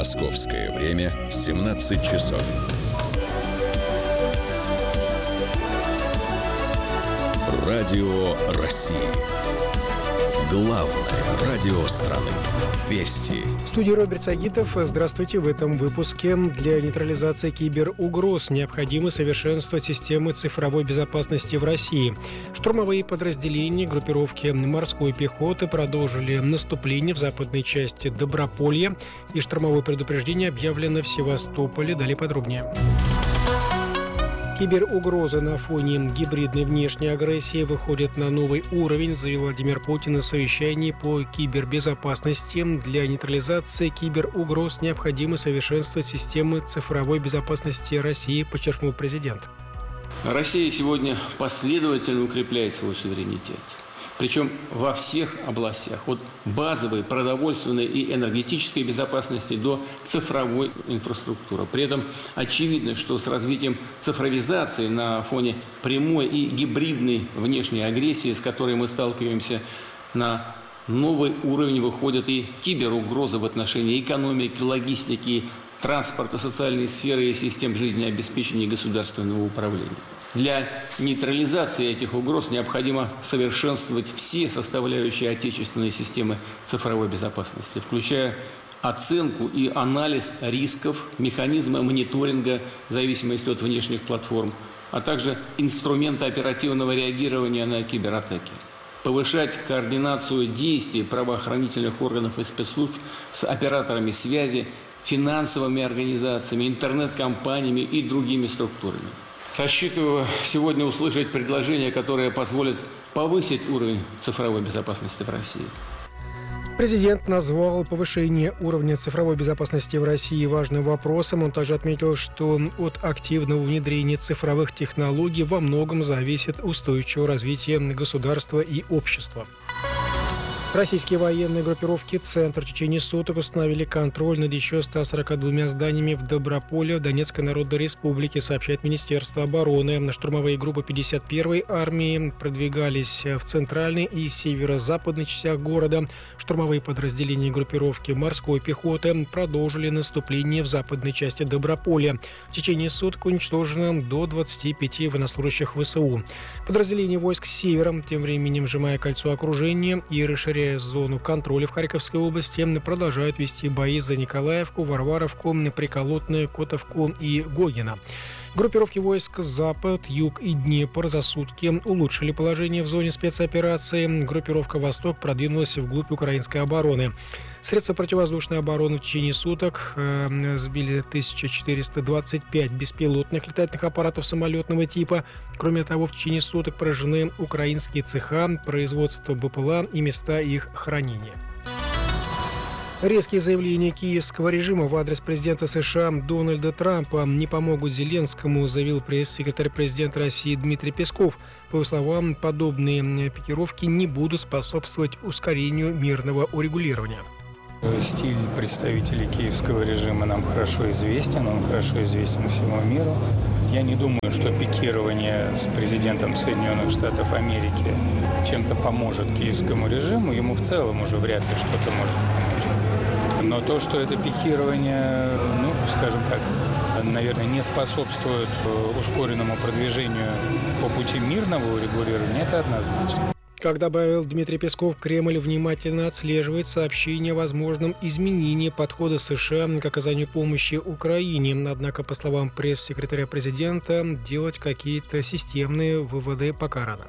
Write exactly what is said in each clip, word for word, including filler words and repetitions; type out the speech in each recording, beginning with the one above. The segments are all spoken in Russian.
Московское время семнадцать часов. Радио России. Главное радио страны. Вести. В студии Роберт Сагитов. Здравствуйте. В этом выпуске: для нейтрализации киберугроз необходимо совершенствовать системы цифровой безопасности в России. Штурмовые подразделения группировки морской пехоты продолжили наступление в западной части Доброполья, и штурмовое предупреждение объявлено в Севастополе. Далее подробнее. Киберугроза на фоне гибридной внешней агрессии выходит на новый уровень, заявил Владимир Путин на совещании по кибербезопасности. Для нейтрализации киберугроз необходимо совершенствовать системы цифровой безопасности России, подчеркнул президент. Россия сегодня последовательно укрепляет свой суверенитет. Причем во всех областях, от базовой, продовольственной и энергетической безопасности до цифровой инфраструктуры. При этом очевидно, что с развитием цифровизации на фоне прямой и гибридной внешней агрессии, с которой мы сталкиваемся, на новый уровень выходят и киберугрозы в отношении экономики, логистики, транспорта, социальной сферы и систем жизнеобеспечения и государственного управления. Для нейтрализации этих угроз необходимо совершенствовать все составляющие отечественной системы цифровой безопасности, включая оценку и анализ рисков, механизмы мониторинга в зависимости от внешних платформ, а также инструменты оперативного реагирования на кибератаки. Повышать координацию действий правоохранительных органов и спецслужб с операторами связи, финансовыми организациями, интернет-компаниями и другими структурами. Рассчитываю сегодня услышать предложения, которые позволят повысить уровень цифровой безопасности в России. Президент назвал повышение уровня цифровой безопасности в России важным вопросом. Он также отметил, что от активного внедрения цифровых технологий во многом зависит устойчивое развитие государства и общества. Российские военные группировки «Центр» в течение суток установили контроль над еще ста сорока двумя зданиями в Доброполе, Донецкой Народной Республике, сообщает Министерство обороны. Штурмовые группы пятьдесят первой армии продвигались в центральной и северо-западной частях города. Штурмовые подразделения группировки морской пехоты продолжили наступление в западной части Доброполя. В течение суток уничтожено до двадцати пяти военнослужащих ВСУ. Подразделения войск с севера, тем временем сжимая кольцо окружения и расширяя зону контроля в Харьковской области, продолжают вести бои за Николаевку, Варваровку, Приколотную, Котовку и Гогино. Группировки войск «Запад», «Юг» и «Днепр» за сутки улучшили положение в зоне спецоперации. Группировка «Восток» продвинулась вглубь украинской обороны. Средства противовоздушной обороны в течение суток э, сбили тысяча четыреста двадцать пять беспилотных летательных аппаратов самолетного типа. Кроме того, в течение суток поражены украинские цеха, производство БПЛА и места их хранения. Резкие заявления киевского режима в адрес президента США Дональда Трампа не помогут Зеленскому, заявил пресс-секретарь президента России Дмитрий Песков. По его словам, подобные пикировки не будут способствовать ускорению мирного урегулирования. Стиль представителей киевского режима нам хорошо известен, он хорошо известен всему миру. Я не думаю, что пикирование с президентом Соединенных Штатов Америки чем-то поможет киевскому режиму, ему в целом уже вряд ли что-то может помочь. Но то, что это пикирование, ну, скажем так, наверное, не способствует ускоренному продвижению по пути мирного урегулирования, это однозначно. Как добавил Дмитрий Песков, Кремль внимательно отслеживает сообщения о возможном изменении подхода США к оказанию помощи Украине. Однако, по словам пресс-секретаря президента, делать какие-то системные выводы пока рано.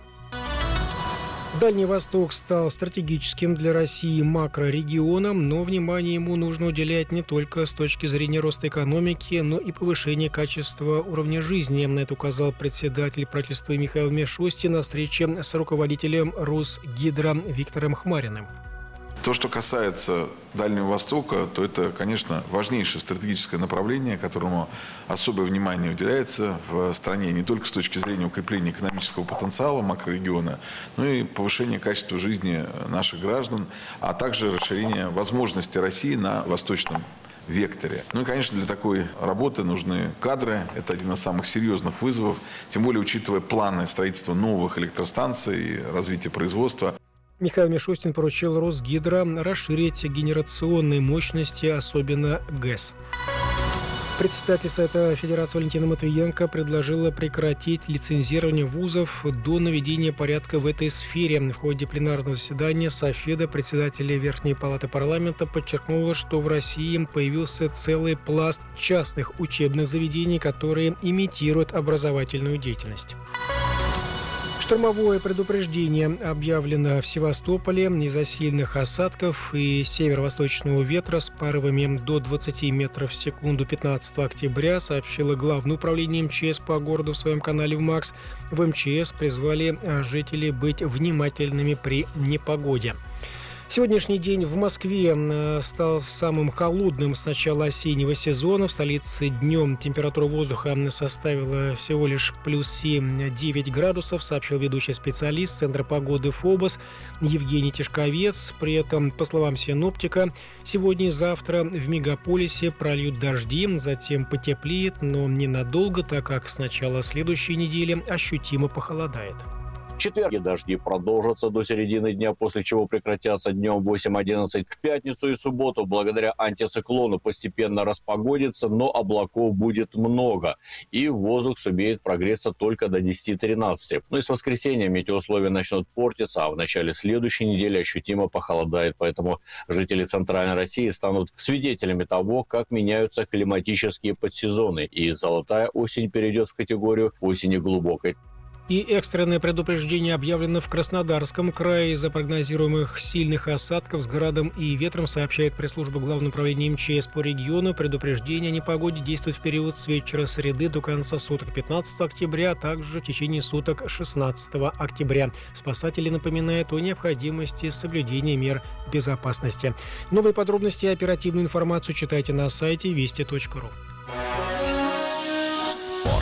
Дальний Восток стал стратегическим для России макрорегионом, но внимание ему нужно уделять не только с точки зрения роста экономики, но и повышения качества уровня жизни. На это указал председатель правительства Михаил Мишустин на встрече с руководителем Росгидро Виктором Хмариным. То, что касается Дальнего Востока, то это, конечно, важнейшее стратегическое направление, которому особое внимание уделяется в стране не только с точки зрения укрепления экономического потенциала макрорегиона, но и повышения качества жизни наших граждан, а также расширения возможностей России на восточном векторе. Ну и, конечно, для такой работы нужны кадры. Это один из самых серьезных вызовов, тем более учитывая планы строительства новых электростанций и развития производства. Михаил Мишустин поручил Росгидро расширить генерационные мощности, особенно ГЭС. Председатель Совета Федерации Валентина Матвиенко предложила прекратить лицензирование вузов до наведения порядка в этой сфере. В ходе пленарного заседания Софеда председатель Верхней палаты парламента подчеркнула, что в России появился целый пласт частных учебных заведений, которые имитируют образовательную деятельность. Штормовое предупреждение объявлено в Севастополе из-за сильных осадков и северо-восточного ветра с порывами до двадцати метров в секунду пятнадцатого октября, сообщило Главное управление МЧС по городу в своем канале ВМАКС. В МЧС призвали жителей быть внимательными при непогоде. Сегодняшний день в Москве стал самым холодным с начала осеннего сезона. В столице днем температура воздуха составила всего лишь плюс семь-девять градусов, сообщил ведущий специалист Центра погоды ФОБОС Евгений Тишковец. При этом, по словам синоптика, сегодня и завтра в мегаполисе прольют дожди, затем потеплеет, но ненадолго, так как с начала следующей недели ощутимо похолодает. В четверг дожди продолжатся до середины дня, после чего прекратятся днем восемь-одиннадцать. В пятницу и субботу благодаря антициклону постепенно распогодится, но облаков будет много. И воздух сумеет прогреться только до десяти-тринадцати. Ну и с воскресенья метеоусловия начнут портиться, а в начале следующей недели ощутимо похолодает. Поэтому жители Центральной России станут свидетелями того, как меняются климатические подсезоны. И золотая осень перейдет в категорию осени глубокой. И экстренное предупреждение объявлено в Краснодарском крае из-за прогнозируемых сильных осадков с градом и ветром, сообщает пресс-служба Главного управления МЧС по региону. Предупреждение о непогоде действует в период с вечера среды до конца суток пятнадцатого октября, а также в течение суток шестнадцатого октября. Спасатели напоминают о необходимости соблюдения мер безопасности. Новые подробности и оперативную информацию читайте на сайте вести точка ру. Спорт.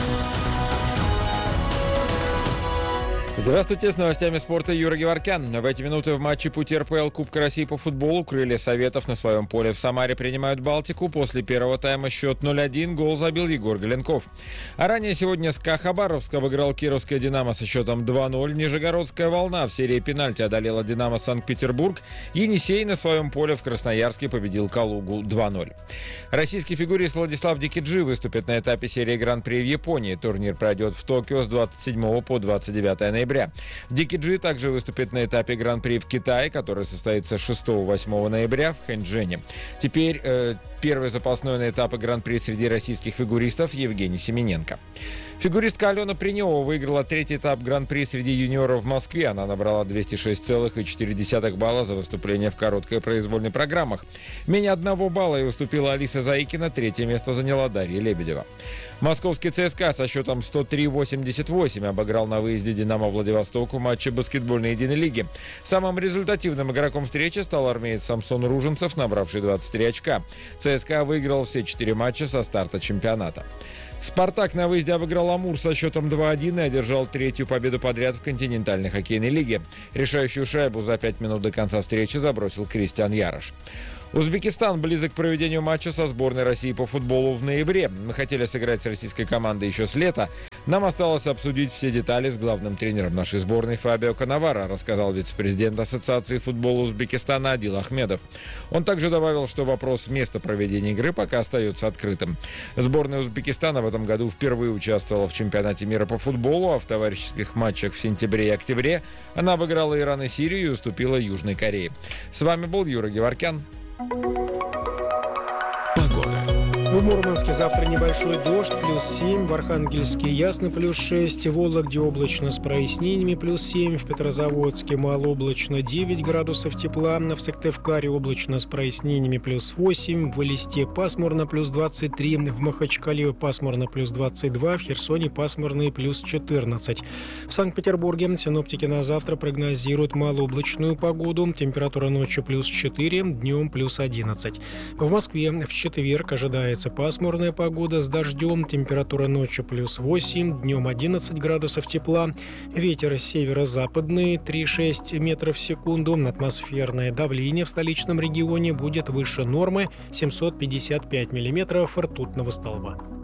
Здравствуйте, с новостями спорта Юра Геворкян. В эти минуты в матче пути эр пэ эл Кубка России по футболу «Крылья Советов» на своем поле в Самаре принимают «Балтику». После первого тайма счет ноль один, гол забил Егор Галенков. А ранее сегодня СКА Хабаровск обыграл Кировское «Динамо» со счетом два ноль. Нижегородская «Волна» в серии пенальти одолела «Динамо» Санкт-Петербург. Енисей на своем поле в Красноярске победил Калугу два ноль. Российский фигурист Владислав Дикиджи выступит на этапе серии Гран-при в Японии. Турнир пройдет в Токио с двадцать седьмого по двадцать девятое ноября. Дикиджи также выступит на этапе Гран-при в Китае, который состоится шестого-восьмого ноября в Хэнчжэне. Теперь э, первый запасной на этапе Гран-при среди российских фигуристов Евгений Семененко. Фигуристка Алена Принева выиграла третий этап Гран-при среди юниоров в Москве. Она набрала двести шесть целых четыре десятых балла за выступление в короткой произвольной программах. Менее одного балла и уступила Алиса Заикина. Третье место заняла Дарья Лебедева. Московский ЦСКА со счетом сто три восемьдесят восемь обыграл на выезде «Динамо» Владивосток в матче баскетбольной единой лиги. Самым результативным игроком встречи стал армеец Самсон Руженцев, набравший двадцать три очка. ЦСКА выиграл все четыре матча со старта чемпионата. «Спартак» на выезде обыграл «Амур» со счетом два один и одержал третью победу подряд в континентальной хоккейной лиге. Решающую шайбу за пять минут до конца встречи забросил Кристиан Ярош. Узбекистан близок к проведению матча со сборной России по футболу в ноябре. Мы хотели сыграть с российской командой еще с лета. Нам осталось обсудить все детали с главным тренером нашей сборной Фабио Канаваро, рассказал вице-президент Ассоциации футбола Узбекистана Адил Ахмедов. Он также добавил, что вопрос места проведения игры пока остается открытым. Сборная Узбекистана в этом году впервые участвовала в чемпионате мира по футболу, а в товарищеских матчах в сентябре и октябре она обыграла Иран и Сирию и уступила Южной Корее. С вами был Юра Геворкян. В Мурманске завтра небольшой дождь, плюс семь, в Архангельске ясно, плюс шесть, в Вологде облачно с прояснениями, плюс семь, в Петрозаводске малооблачно девять градусов тепла, в Сыктывкаре облачно с прояснениями, плюс восемь, в Элисте пасмурно, плюс двадцать три, в Махачкале пасмурно, плюс двадцать два, в Херсоне пасмурно, плюс четырнадцать. В Санкт-Петербурге синоптики на завтра прогнозируют малооблачную погоду, температура ночью плюс четыре, днем плюс одиннадцать. В Москве в четверг ожидается пасмурная погода с дождем, температура ночью плюс восемь, днем одиннадцать градусов тепла, ветер северо-западный три-шесть метров в секунду, атмосферное давление в столичном регионе будет выше нормы семьсот пятьдесят пять миллиметров ртутного столба.